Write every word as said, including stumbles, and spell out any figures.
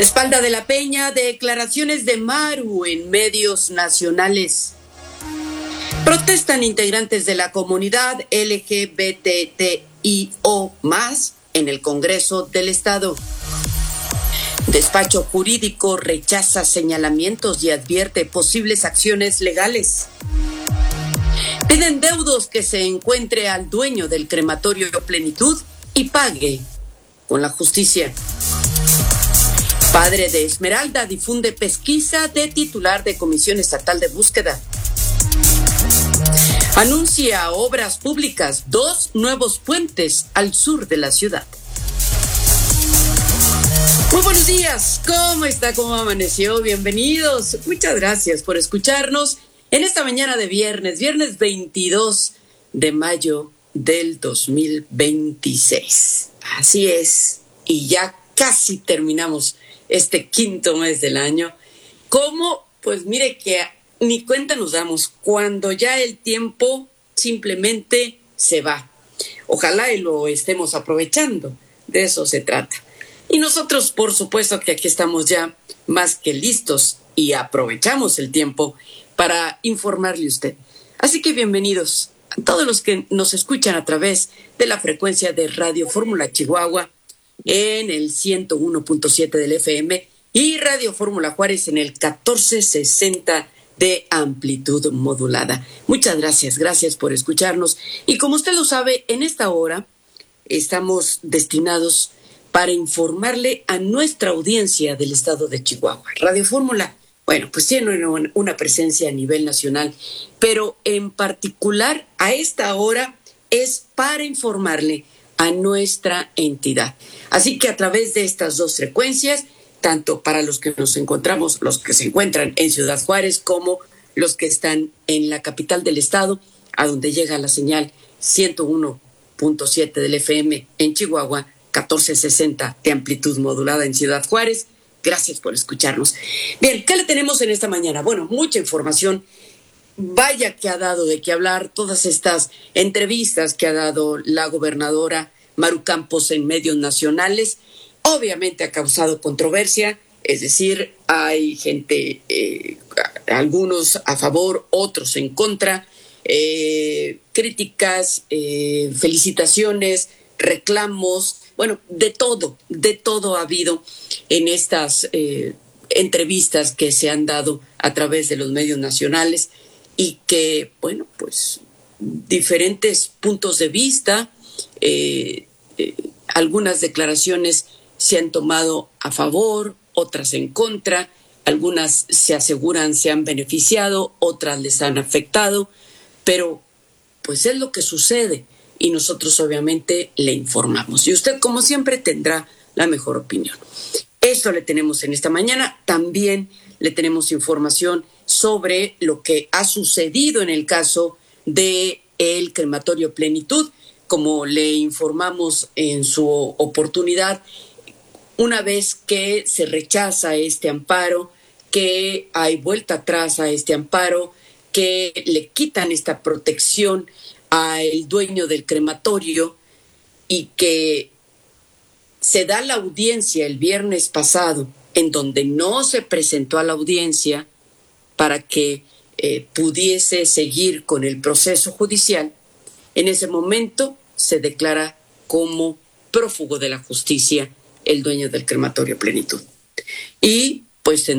Respalda de la Peña declaraciones de Maru en medios nacionales. Protestan integrantes de la comunidad L G B T I O más en el Congreso del Estado. Despacho jurídico rechaza señalamientos y advierte posibles acciones legales. Piden deudos que se encuentre al dueño del crematorio Plenitud y pague con la justicia. Padre de Esmeralda difunde pesquisa de titular de Comisión Estatal de Búsqueda. Anuncia obras públicas, dos nuevos puentes al sur de la ciudad. Muy buenos días, ¿cómo está? ¿Cómo amaneció? Bienvenidos. Muchas gracias por escucharnos en esta mañana de viernes, viernes veintidós de mayo del dos mil veintiséis. Así es, y ya casi terminamos este quinto mes del año. ¿Cómo? Pues mire que ni cuenta nos damos cuando ya el tiempo simplemente se va. Ojalá y lo estemos aprovechando, de eso se trata. Y nosotros, por supuesto, que aquí estamos ya más que listos y aprovechamos el tiempo para informarle a usted. Así que bienvenidos a todos los que nos escuchan a través de la frecuencia de Radio Fórmula Chihuahua en el ciento uno punto siete del F M y Radio Fórmula Juárez en el catorce sesenta de amplitud modulada. Muchas gracias, gracias por escucharnos. Y como usted lo sabe, en esta hora estamos destinados para informarle a nuestra audiencia del estado de Chihuahua. Radio Fórmula, bueno, pues tiene una presencia a nivel nacional, pero en particular a esta hora es para informarle a nuestra entidad. Así que a través de estas dos frecuencias, tanto para los que nos encontramos, los que se encuentran en Ciudad Juárez, como los que están en la capital del estado, a donde llega la señal ciento uno punto siete del F M en Chihuahua, catorce sesenta de amplitud modulada en Ciudad Juárez. Gracias por escucharnos. Bien, ¿qué le tenemos en esta mañana? Bueno, mucha información. Vaya que ha dado de qué hablar todas estas entrevistas que ha dado la gobernadora Maru Campos en medios nacionales. Obviamente ha causado controversia, es decir, hay gente, eh, algunos a favor, otros en contra, eh, críticas, eh, felicitaciones, reclamos, bueno, de todo, de todo ha habido en estas eh, entrevistas que se han dado a través de los medios nacionales. Y que, bueno, pues diferentes puntos de vista, eh, eh, algunas declaraciones se han tomado a favor, otras en contra, algunas se aseguran se han beneficiado, otras les han afectado, pero pues es lo que sucede y nosotros obviamente le informamos. Y usted, como siempre, tendrá la mejor opinión. Eso le tenemos en esta mañana. También le tenemos información sobre lo que ha sucedido en el caso de el crematorio Plenitud. Como le informamos en su oportunidad, una vez que se rechaza este amparo, que hay vuelta atrás a este amparo, que le quitan esta protección al dueño del crematorio y que se da la audiencia el viernes pasado, en donde no se presentó a la audiencia para que eh, pudiese seguir con el proceso judicial. En ese momento se declara como prófugo de la justicia el dueño del crematorio Plenitud. Y pues